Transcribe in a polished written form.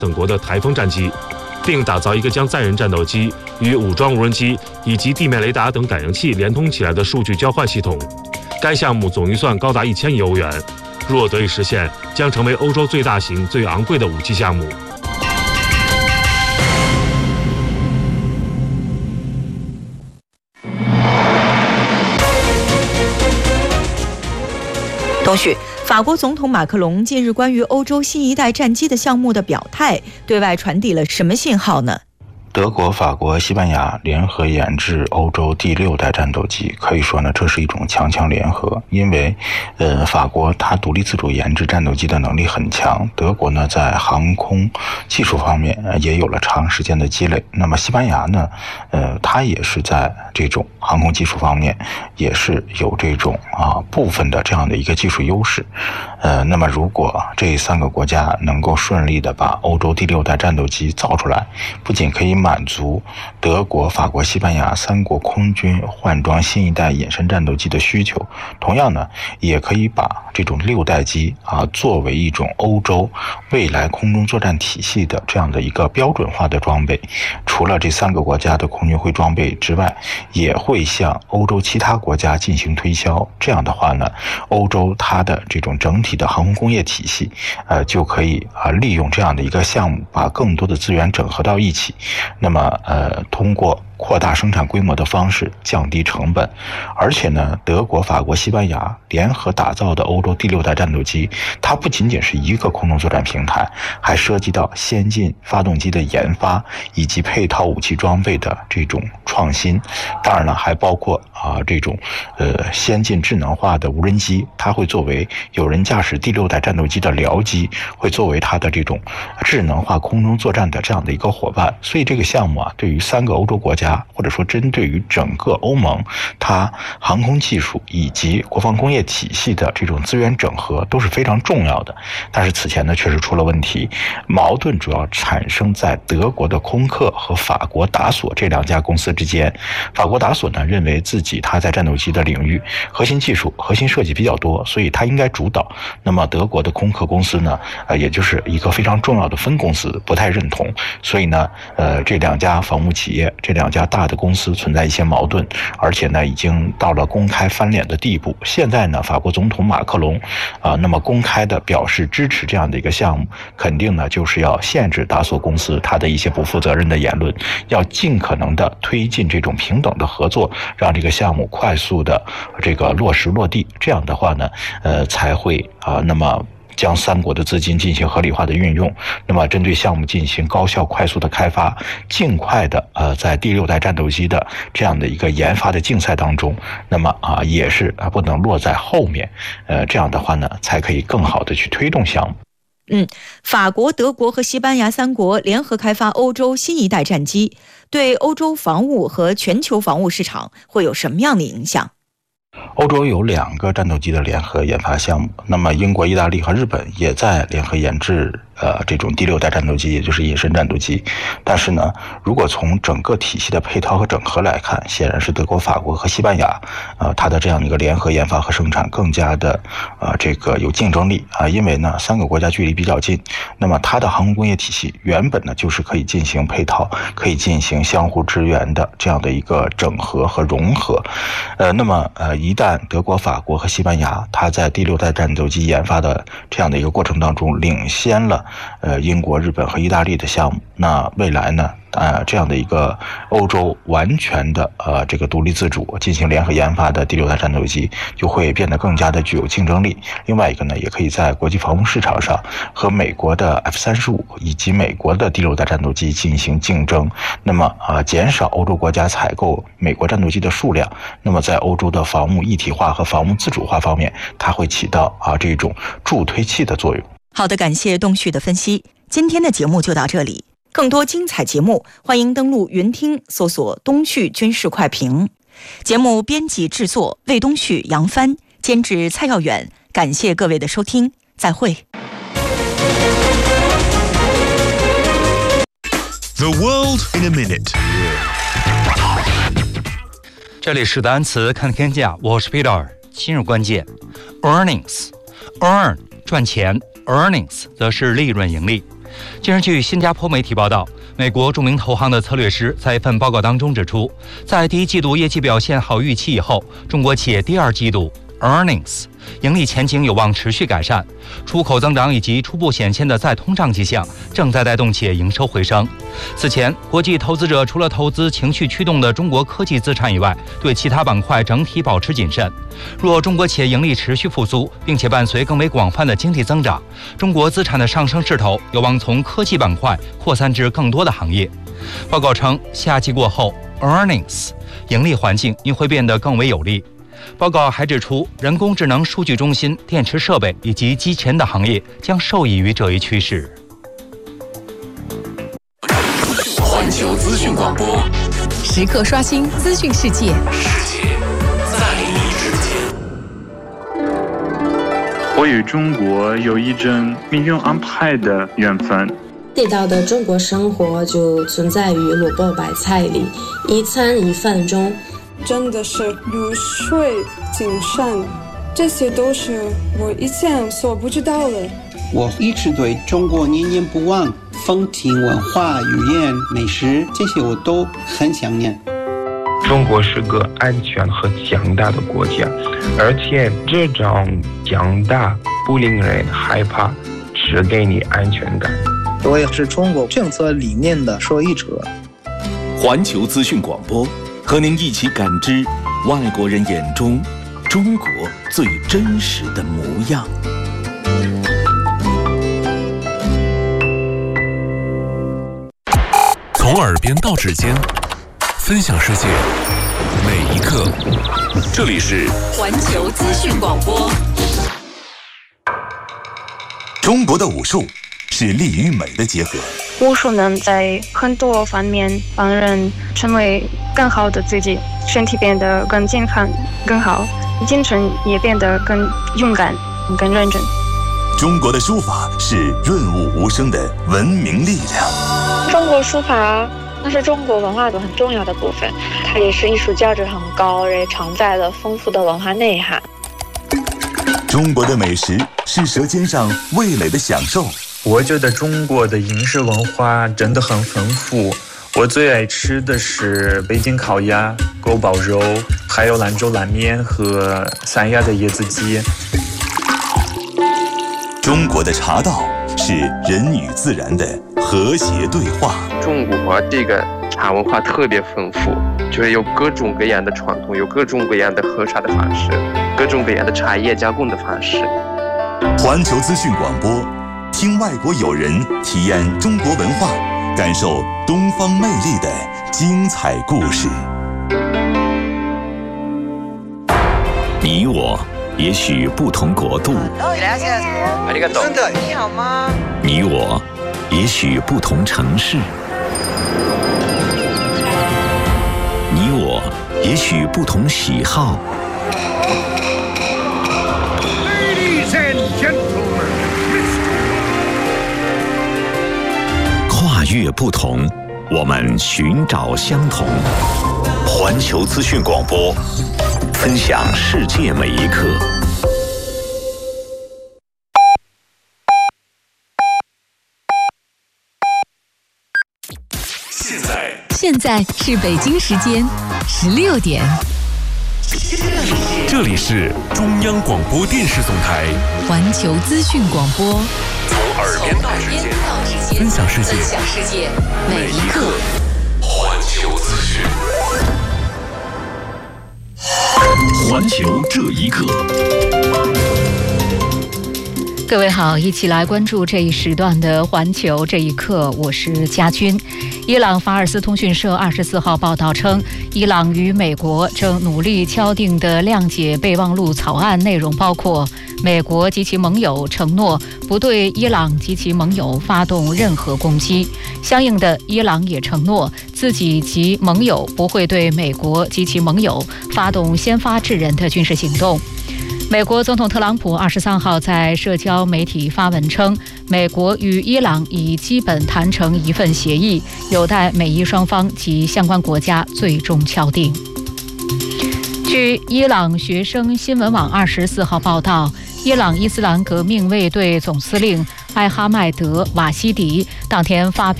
等国的台风战机，并打造一个将载人战斗机与武装无人机以及地面雷达等感应器连通起来的数据交换系统。该项目总预算高达1000亿欧元，若得以实现，将成为欧洲最大型、最昂贵的武器项目。 同时，法国总统马克龙近日关于欧洲新一代战机的项目的表态，对外传递了什么信号呢？ 德国、法国、西班牙联合研制欧洲第6代战斗机，可以说呢，这是一种强强联合。因为，法国它独立自主研制战斗机的能力很强，德国呢在航空技术方面也有了长时间的积累。那么西班牙呢，它也是在这种航空技术方面也是有这种部分的这样的一个技术优势。那么如果这3个国家能够顺利的把欧洲第6代战斗机造出来，不仅可以满足德国、法国、西班牙3国空军换装新一代隐身战斗机的需求，同样呢，也可以把这种6代机作为一种欧洲未来空中作战体系的这样的一个标准化的装备。除了这3个国家的空军会装备之外，也会向欧洲其他国家进行推销。这样的话呢，欧洲它的这种整体的航空工业体系，就可以利用这样的一个项目，把更多的资源整合到一起。那么通过扩大生产规模的方式降低成本。而且呢，德国、法国、西班牙联合打造的欧洲第6代战斗机，它不仅仅是一个空中作战平台，还涉及到先进发动机的研发以及配套武器装备的这种创新。当然了，还包括这种先进智能化的无人机，它会作为有人驾驶第6代战斗机的僚机，会作为它的这种智能化空中作战的这样的一个伙伴。所以这个项目对于3个欧洲国家，或者说针对于整个欧盟，它航空技术以及国防工业体系的这种资源整合都是非常重要的。但是此前呢，确实出了问题，矛盾主要产生在德国的空客和法国达索这2家公司之间。法国达索呢，认为自己它在战斗机的领域核心技术、核心设计比较多，所以它应该主导。那么德国的空客公司呢，也就是一个非常重要的分公司，不太认同。所以呢，这2家防务企业，这2家大的公司存在一些矛盾，而且呢，已经到了公开翻脸的地步。现在呢，法国总统马克龙那么公开的表示支持这样的一个项目，肯定呢就是要限制达索公司它的一些不负责任的言论，要尽可能的推进这种平等的合作，让这个项目快速的这个落实落地。这样的话呢，才会那么将3国的资金进行合理化的运用，那么针对项目进行高效快速的开发，尽快的在第6代战斗机的这样的一个研发的竞赛当中，那么也是不能落在后面，这样的话呢，才可以更好的去推动项目。 法国、德国和西班牙3国联合开发欧洲新一代战机，对欧洲防务和全球防务市场会有什么样的影响？ 欧洲有2个战斗机的联合研发项目，那么英国、意大利和日本也在联合研制这种第6代战斗机，也就是隐身战斗机。但是呢，如果从整个体系的配套和整合来看，显然是德国、法国和西班牙它的这样一个联合研发和生产更加的这个有竞争力因为呢3个国家距离比较近，那么它的航空工业体系原本呢就是可以进行配套、可以进行相互支援的这样的一个整合和融合。那么一旦德国、法国和西班牙它在第6代战斗机研发的这样的一个过程当中领先了英国、日本和意大利的项目，那未来呢这样的一个欧洲完全的这个独立自主进行联合研发的第6代战斗机就会变得更加的具有竞争力。另外一个呢，也可以在国际防务市场上和美国的 F-35以及美国的第6代战斗机进行竞争，那么减少欧洲国家采购美国战斗机的数量，那么在欧洲的防务一体化和防务自主化方面，它会起到这种助推器的作用。 好的，感谢东旭的分析。今天的节目就到这里，更多精彩节目欢迎登录云听搜索东旭军事快评。节目编辑制作魏东旭、杨帆，监制蔡耀远。感谢各位的收听，再会。 The world in a minute。 这里是单词看天下，我是 Peter。今日关键 earnings， earn 赚钱， earnings 则是利润盈利。 近日，据新加坡媒体报道，美国著名投行的策略师在一份报告当中指出，在第一季度业绩表现好预期以后，中国企业第二季度 earnings 盈利前景有望持续改善，出口增长以及初步显现的再通胀迹象正在带动企业营收回升。此前，国际投资者除了投资情绪驱动的中国科技资产以外，对其他板块整体保持谨慎。若中国企业盈利持续复苏，并且伴随更为广泛的经济增长，中国资产的上升势头有望从科技板块扩散至更多的行业。报告称，夏季过后 earnings 盈利环境应会变得更为有利。报告还指出，人工智能、数据中心、电池设备以及机前的行业将受益于这一趋势。 环球资讯广播， 时刻刷新资讯世界， 世界在你之间。 我与中国有一种命运安排的缘分。 地道的中国生活就存在于萝卜白菜里，一餐一饭中。 真的是如水精深，这些都是我以前所不知道的。 我一直对中国念念不忘，风情文化、语言、美食，这些我都很想念。 中国是个安全和强大的国家，而且这种强大不令人害怕，只给你安全感。 我也是中国政策理念的受益者。 环球资讯广播，和您一起感知外国人眼中中国最真实的模样。 从耳边到指尖，分享世界每一刻。这里是环球资讯广播。 中国的武术是力与美的结合。 武术能在很多方面帮人成为更好的自己，身体变得更健康、更好，精神也变得更勇敢、更认真。 中国的书法是润物无声的文明力量。 中国书法那是中国文化的很重要的部分，它也是艺术价值很高，也承载了丰富的文化内涵。 中国的美食是舌尖上味蕾的享受。 我觉得中国的饮食文化真的很丰富，我最爱吃的是北京烤鸭、锅包肉，还有兰州拉面和三亚的椰子鸡。 中国的茶道是人与自然的和谐对话。 中国这个茶文化特别丰富，就是有各种各样的传统，有各种各样的喝茶的方式，各种各样的茶叶加工的方式。 环球资讯广播，听外国友人体验中国文化，感受东方魅力的精彩故事。你我也许不同国度， 你好吗？ 你我也许不同城市，你我也许不同喜好。 Ladies and gentlemen, 跨越不同，我们寻找相同。环球资讯广播，分享世界每一刻。 现在是北京时间16点。 这里是中央广播电视总台环球资讯广播， 从耳边到指尖，分享世界每一刻。 环球资讯，环球这一刻。 各位好，一起来关注这一时段的环球这一刻，我是佳君。伊朗法尔斯通讯社24号报道称，伊朗与美国正努力敲定的谅解备忘录草案内容包括：美国及其盟友承诺不对伊朗及其盟友发动任何攻击，相应的，伊朗也承诺自己及盟友不会对美国及其盟友发动先发制人的军事行动。美国总统特朗普23号在社交媒体发文称，美国与伊朗已基本谈成一份协议，有待美伊双方及相关国家最终敲定。据伊朗学生新闻网24号报道，伊朗伊斯兰革命卫队总司令艾哈迈德·瓦西迪当天发表